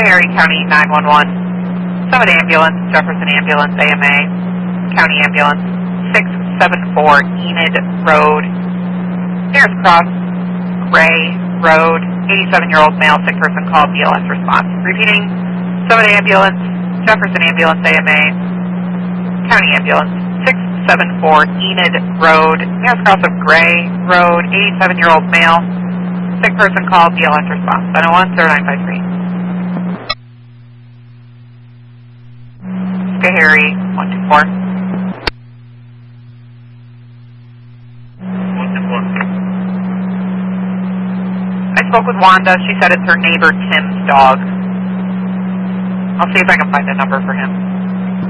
Harry County 911. Summit Ambulance, Jefferson Ambulance, AMA. County Ambulance, 674 Enid Road. Nearest cross, Gray Road. 87-year-old male, sick person called, BLS response. Repeating, Summit Ambulance, Jefferson Ambulance, AMA. County Ambulance, 674 Enid Road. Nearest cross of Gray Road. 87-year-old male, sick person called, BLS response. 901-0953. Harry 124. 124. I spoke with Wanda. She said it's her neighbor Tim's dog. I'll see if I can find a number for him.